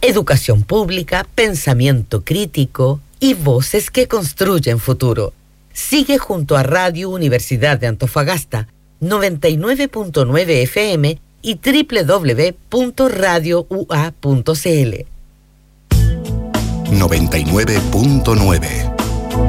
Educación pública, pensamiento crítico y voces que construyen futuro. Sigue junto a Radio Universidad de Antofagasta, 99.9 FM y www.radioua.cl. 99.9